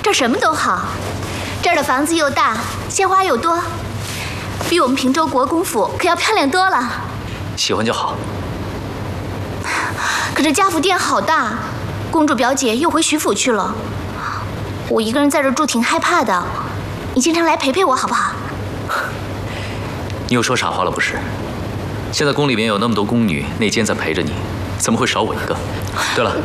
这儿什么都好，这儿的房子又大，鲜花又多，比我们平州国公府可要漂亮多了。 喜欢就好。 可这家福店好大，公主表姐又回徐府去了，我一个人在这儿住挺害怕的。你经常来陪陪我好不好？ 你又说傻话了不是？现在宫里面有那么多宫女内奸在陪着你，怎么会少我一个？对了，